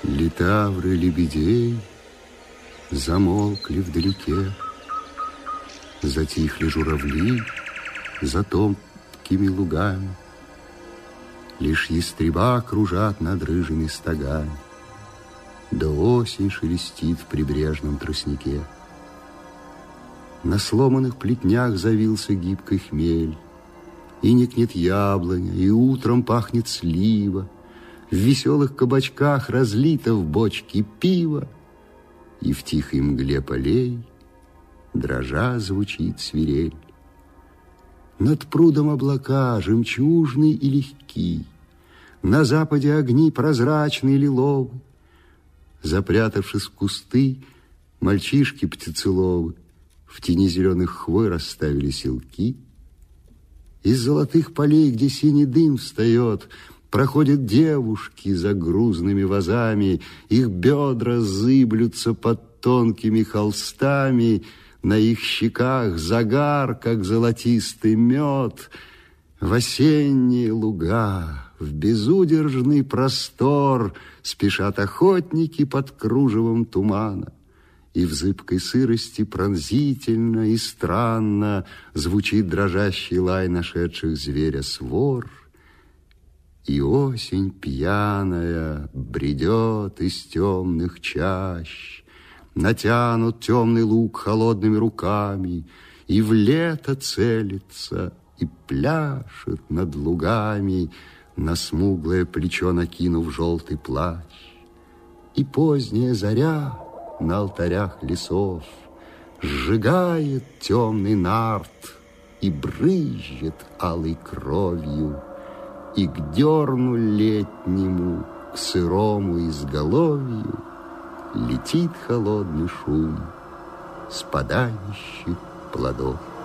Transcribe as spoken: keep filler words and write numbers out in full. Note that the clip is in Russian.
Литавры лебедей замолкли вдалеке, затихли журавли за тонкими лугами, лишь ястреба кружат над рыжими стогами, да осень шелестит в прибрежном тростнике. На сломанных плетнях завился гибкий хмель, и никнет яблоня, и утром пахнет слива, в веселых кабачках разлито в бочке пиво, и в тихой мгле полей дрожа звучит свирель. Над прудом облака жемчужные и легки, на западе огни прозрачные лиловы, запрятавшись в кусты, мальчишки птицеловы в тени зеленых хвой расставили селки. Из золотых полей, где синий дым встает, проходят девушки за грузными вазами, их бедра зыблются под тонкими холстами, на их щеках загар, как золотистый мед. В осенние луга, в безудержный простор спешат охотники под кружевом тумана, и в зыбкой сырости пронзительно и странно звучит дрожащий лай нашедших зверя свор. И осень пьяная бредет из темных чащ, натянут темный лук холодными руками, и в лето целится, и пляшет над лугами, на смуглое плечо накинув желтый плащ. И поздняя заря на алтарях лесов сжигает темный нарт и брызжет алой кровью, и к дерну летнему, к сырому изголовью летит холодный шум спадающих плодов.